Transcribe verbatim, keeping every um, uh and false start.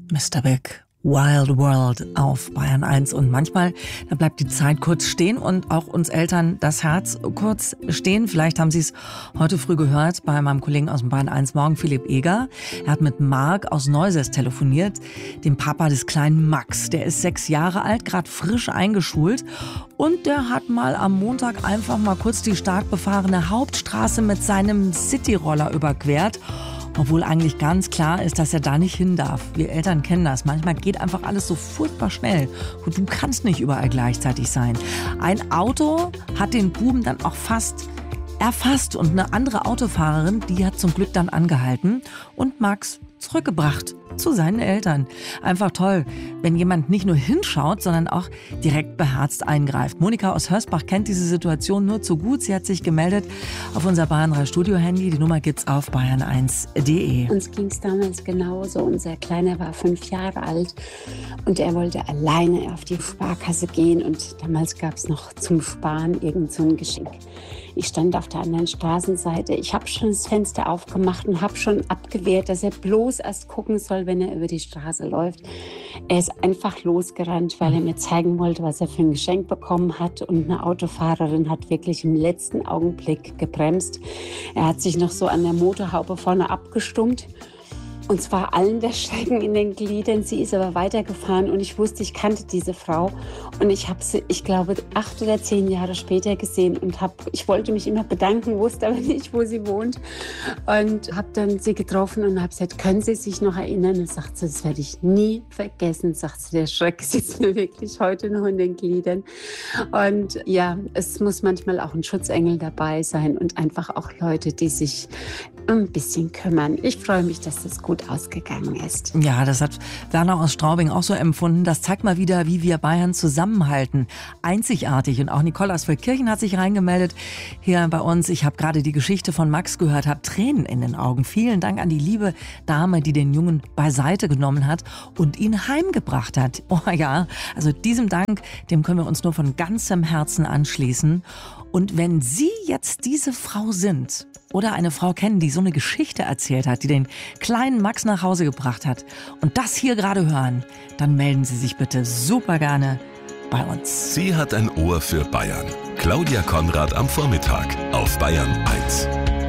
Mister Big, Wild World auf Bayern eins. Und manchmal, da bleibt die Zeit kurz stehen und auch uns Eltern das Herz kurz stehen. Vielleicht haben Sie es heute früh gehört bei meinem Kollegen aus dem Bayern eins Morgen, Philipp Eger. Er hat mit Marc aus Neusäß telefoniert, dem Papa des kleinen Max. Der ist sechs Jahre alt, gerade frisch eingeschult. Und der hat mal am Montag einfach mal kurz die stark befahrene Hauptstraße mit seinem Cityroller überquert. Obwohl eigentlich ganz klar ist, dass er da nicht hin darf. Wir Eltern kennen das. Manchmal geht einfach alles so furchtbar schnell. Und du kannst nicht überall gleichzeitig sein. Ein Auto hat den Buben dann auch fast erfasst. Und eine andere Autofahrerin, die hat zum Glück dann angehalten und Max zurückgebracht zu seinen Eltern. Einfach toll, wenn jemand nicht nur hinschaut, sondern auch direkt beherzt eingreift. Monika aus Hörsbach kennt diese Situation nur zu gut. Sie hat sich gemeldet auf unser Bayern drei Studio-Handy. Die Nummer gibt's auf bayern eins punkt de. Uns ging's damals genauso. Unser Kleiner war fünf Jahre alt und er wollte alleine auf die Sparkasse gehen. Und damals gab's noch zum Sparen irgend so ein Geschenk. Ich stand auf der anderen Straßenseite. Ich habe schon das Fenster aufgemacht und habe schon abgewehrt, dass er bloß erst gucken soll, wenn er über die Straße läuft. Er ist einfach losgerannt, weil er mir zeigen wollte, was er für ein Geschenk bekommen hat. Und eine Autofahrerin hat wirklich im letzten Augenblick gebremst. Er hat sich noch so an der Motorhaube vorne abgestummt. Und zwar allen der Schrecken in den Gliedern. Sie ist aber weitergefahren und ich wusste, ich kannte diese Frau. Und ich habe sie, ich glaube, acht oder zehn Jahre später gesehen und hab, ich wollte mich immer bedanken, wusste aber nicht, wo sie wohnt. Und habe dann sie getroffen und habe gesagt, können Sie sich noch erinnern? Und sagt sie, das werde ich nie vergessen. Sagt sie, der Schreck sitzt mir wirklich heute noch in den Gliedern. Und ja, es muss manchmal auch ein Schutzengel dabei sein und einfach auch Leute, die sich ein bisschen kümmern. Ich freue mich, dass das gut ausgegangen ist. Ja, das hat Werner aus Straubing auch so empfunden. Das zeigt mal wieder, wie wir Bayern zusammenhalten. Einzigartig. Und auch Nicole aus Feldkirchen hat sich reingemeldet hier bei uns. Ich habe gerade die Geschichte von Max gehört, habe Tränen in den Augen. Vielen Dank an die liebe Dame, die den Jungen beiseite genommen hat und ihn heimgebracht hat. Oh ja, also diesem Dank, dem können wir uns nur von ganzem Herzen anschließen. Und wenn Sie jetzt diese Frau sind oder eine Frau kennen, die so eine Geschichte erzählt hat, die den kleinen Max nach Hause gebracht hat und das hier gerade hören, dann melden Sie sich bitte super gerne bei uns. Sie hat ein Ohr für Bayern. Claudia Konrad am Vormittag auf Bayern eins.